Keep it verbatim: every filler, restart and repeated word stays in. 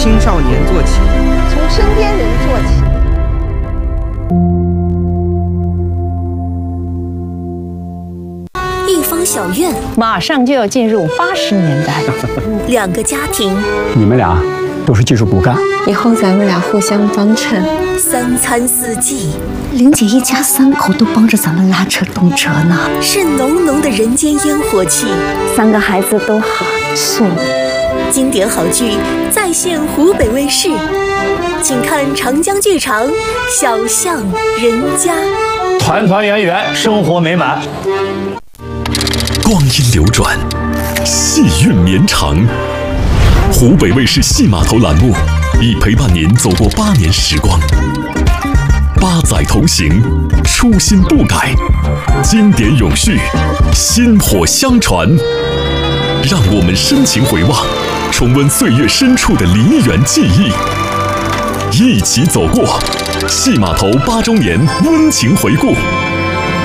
青少年做起， 从身边人做起。 一方小院， 马上就要进入八十年代。 两个家庭， 你们俩都是技术骨干， 以后咱们俩互相帮衬。 三餐四季， 玲姐一家三口都帮着咱们拉车动车呢， 是浓浓的人间烟火气。 三个孩子都好素。 经典好剧再现湖北卫视，请看长江剧场《小巷人家》， 团团圆圆，生活美满。 光阴流转，戏韵绵长。湖北卫视戏码头栏目已陪伴您走过八年时光，八载同行，初心不改，经典永续，薪火相传。让我们深情回望，重温岁月深处的梨园记忆，一起走过戏码头八周年温情回顾。